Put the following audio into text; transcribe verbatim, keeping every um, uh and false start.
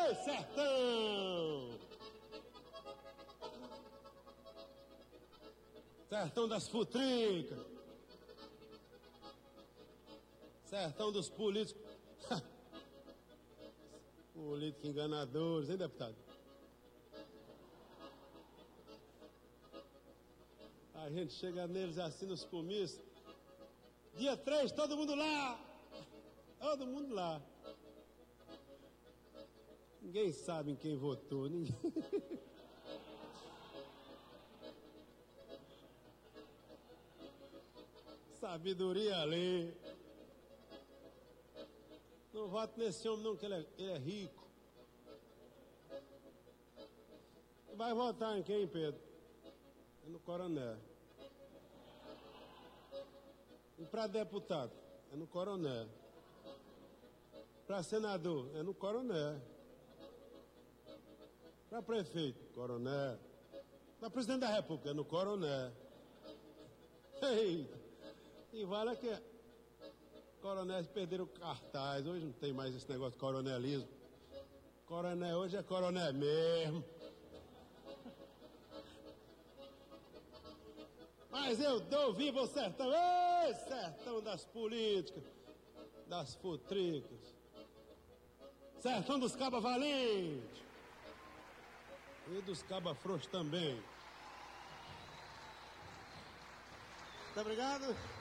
Ei, sertão! Sertão das futricas. Sertão dos políticos. Políticos enganadores, hein, deputado? A gente chega neles assim nos comícios. Dia três, todo mundo lá. Todo mundo lá. Ninguém sabe em quem votou. Ninguém... Sabedoria ali. Não voto nesse homem não, que ele é, ele é rico. Vai votar em quem, Pedro? É no Coronel. E para deputado? É no Coronel. Para senador? É no Coronel. Para prefeito? Coronel. Para presidente da República? É no Coronel. Ei, e vale que coronéis perderam o cartaz. Hoje não tem mais esse negócio de coronelismo. Coronel hoje é coronel mesmo. Mas eu dou viva ao sertão. Ei, sertão das políticas, das futricas. Sertão dos cabas valentes. E dos cabas frouxos também. Muito obrigado.